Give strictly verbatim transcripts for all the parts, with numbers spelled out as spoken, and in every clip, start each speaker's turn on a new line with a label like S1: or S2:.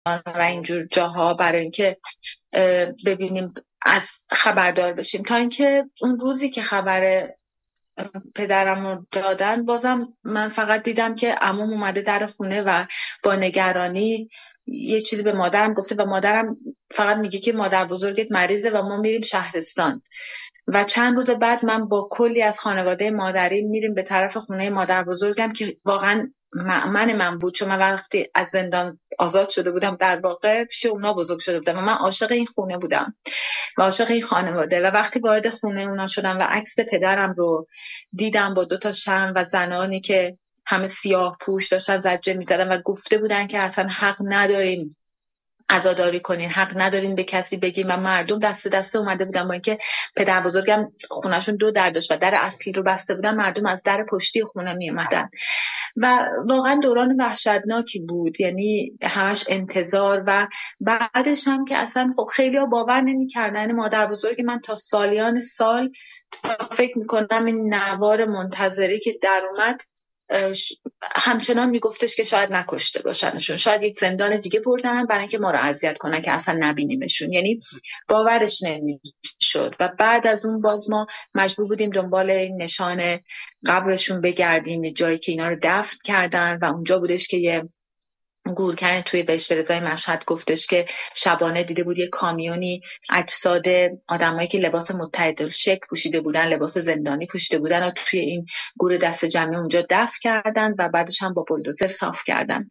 S1: و اینجور جاها برای اینکه ببینیم از خبردار بشیم، تا اینکه اون روزی که خبر پدرم رو دادن بازم من فقط دیدم که عموم اومده در خونه و با نگرانی یه چیزی به مادرم گفته و مادرم فقط میگه که مادر بزرگت مریضه و ما میریم شهرستان. و چند روز بعد من با کلی از خانواده مادری میریم به طرف خونه مادر بزرگم که واقعا من من بود، چون من وقتی از زندان آزاد شده بودم در واقع پیش اونا بزرگ شده بودم و من عاشق این خونه بودم و عاشق این خانواده. و وقتی وارد خونه اونا شدم و عکس پدرم رو دیدم با دو تا شمع و زنانی که همه سیاه پوش داشتن زجه می‌زدن و گفته بودن که اصلا حق نداریم عزاداری کنین، حق ندارین به کسی بگین، و مردم دست دسته اومده بودن با اینکه پدر بزرگم خونهشون دو در داشت و در اصلی رو بسته بودن، مردم از در پشتی خونه می اومدن و واقعا دوران وحشتناکی بود، یعنی همش انتظار. و بعدش هم که اصلا خب خیلی ها باور نمی کردن. مادر بزرگ من تا سالیان سال فکر میکنم این نوار منتظری که در اومد همچنان میگفتش که شاید نکشته باشنشون، شاید یک زندان دیگه بردن برای اینکه ما رو اذیت کنن که اصلا نبینیمشون، یعنی باورش نمیشد. و بعد از اون باز ما مجبور بودیم دنبال این نشان قبرشون بگردیم، یه جایی که اینا رو دفن کردن و اونجا بودش که یه گورکن توی بهشت رضای مشهد گفتش که شبانه دیده بود یه کامیونی اجساد آدمایی که لباس متحدالشکل پوشیده بودن، لباس زندانی پوشیده بودن و توی این گور دست جمعی اونجا دفن کردن و بعدش هم با بولدوزر صاف کردن.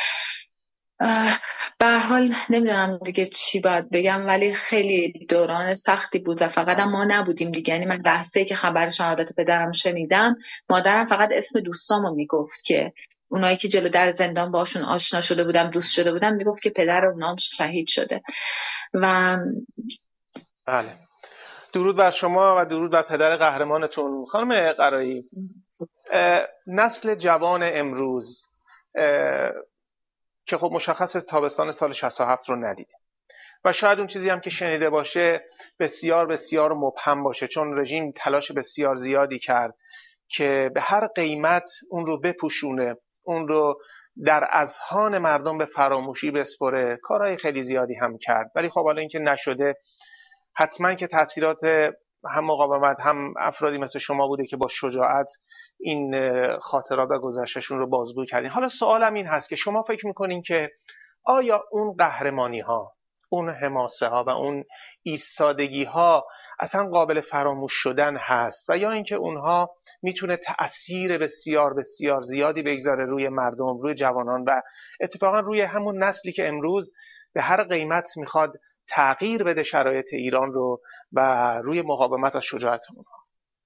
S1: به هر حال نمیدونم دیگه چی باید بگم، ولی خیلی دوران سختی بود و فقط هم ما نبودیم دیگه. یعنی من لحظه‌ای که خبر شهادت پدرم شنیدم، مادرم فقط اسم دوستامو میگفت که اونایی که جلو در زندان باشون آشنا شده بودم، دوست شده بودم، میگفت که پدر اونام شهید شده. و
S2: بله، درود بر شما و درود بر پدر قهرمانتون. خانم قرایی، نسل جوان امروز که خب مشخص تابستان سال شصت و هفت رو ندیده و شاید اون چیزی هم که شنیده باشه بسیار بسیار مبهم باشه، چون رژیم تلاش بسیار زیادی کرد که به هر قیمت اون رو بپوشونه، اون رو در اذهان مردم به فراموشی بسپره. کارهای خیلی زیادی هم کرد، ولی خب حالا اینکه نشده، حتما که تاثیرات هم مقاومت هم افرادی مثل شما بوده که با شجاعت این خاطرات و گذشتهشون رو بازگو کردین. حالا سوالم این هست که شما فکر میکنین که آیا اون قهرمانی ها، اون حماسه ها و اون ایستادگی ها اصلا قابل فراموش شدن هست و یا اینکه اونها میتونه تأثیر بسیار بسیار زیادی بگذاره روی مردم، روی جوانان و اتفاقا روی همون نسلی که امروز به هر قیمت میخواد تغییر بده شرایط ایران رو و روی مقاومت و شجاعت اونها؟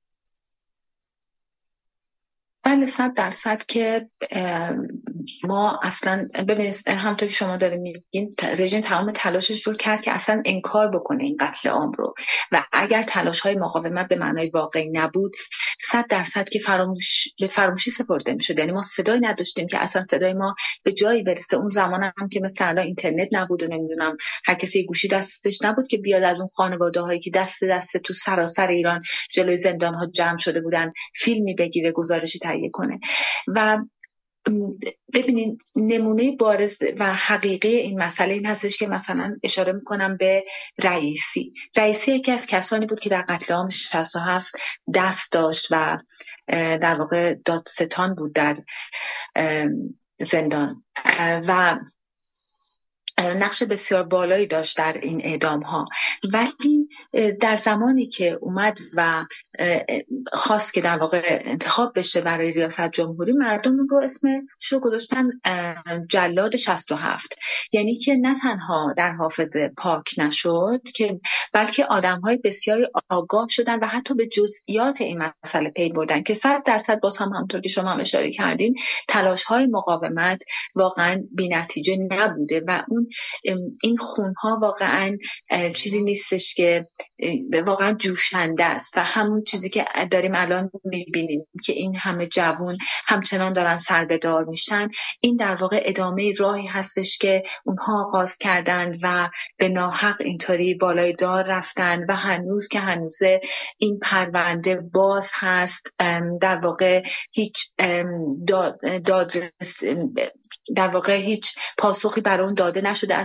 S1: بله، صد درصد که ما اصلا ببینید همونطور که شما دارین میگین، رژیم تمام تلاشش رو کرد که اصلا انکار بکنه این قتل عام رو و اگر تلاش های مقاومت به معنای واقعی نبود، صد درصد که فراموش به فراموشی سپرده میشد. یعنی ما صدایی نداشتیم که اصلا صدای ما به جایی برسه. اون زمان هم که مثلا الان اینترنت نبود و نمیدونم هر کسی گوشی دستش نبود که بیاد از اون خانواده هایی که دست دست تو سراسر ایران جلوی زندان ها جمع شده بودن فیلمی بگیره، گزارشی تهیه کنه. و ببینید نمونه بارز و حقیقی این مسئله این هستش که مثلا اشاره میکنم به رئیسی. رئیسی یکی از کسانی بود که در قتل عام شصت و هفت دست داشت و در واقع دادستان بود در زندان و نقش بسیار بالایی داشت در این اعدام ها. ولی در زمانی که اومد و خواست که در واقع انتخاب بشه برای ریاست جمهوری، مردم رو اسمش رو گذاشتن جلاد شصت و هفت. یعنی که نه تنها در حافظه پاک نشد که بلکه آدم های بسیاری آگاه شدن و حتی به جزئیات این مسئله پی بردن که صد درصد باز هم همونطور که شما هم اشاره کردین تلاش های مقاومت واقعا بی نتیجه نبوده و اون این خونها واقعا چیزی نیستش که واقعا جوشنده است و همون چیزی که داریم الان میبینیم که این همه جوان همچنان دارن سربه‌دار میشن، این در واقع ادامه راهی هستش که اونها آغاز کردن و به ناحق اینطوری بالای دار رفتن و هنوز که هنوزه این پرونده باز هست. در واقع هیچ داد, داد در واقع هیچ پاسخی برای اون داده نشده.